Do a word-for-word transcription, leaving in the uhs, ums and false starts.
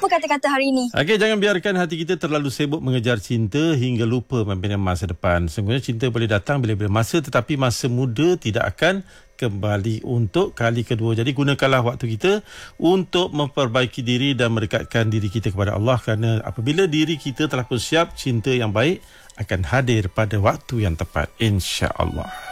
kata-kata hari ini. Okey, jangan biarkan hati kita terlalu sibuk mengejar cinta hingga lupa membina masa depan. Sesungguhnya cinta boleh datang bila-bila masa, tetapi masa muda tidak akan kembali untuk kali kedua. Jadi gunakanlah waktu kita untuk memperbaiki diri dan mendekatkan diri kita kepada Allah, kerana apabila diri kita telah pun siap, cinta yang baik akan hadir pada waktu yang tepat, insya-Allah.